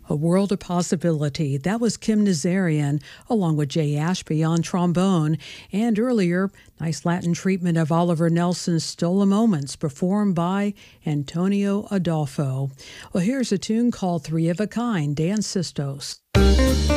A World of Possibility. That was Kim Nazarian, along with Jay Ashby on trombone. And earlier, nice Latin treatment of Oliver Nelson's Stola Moments, performed by Antonio Adolfo. Well, here's a tune called Three of a Kind, Dan Sistos.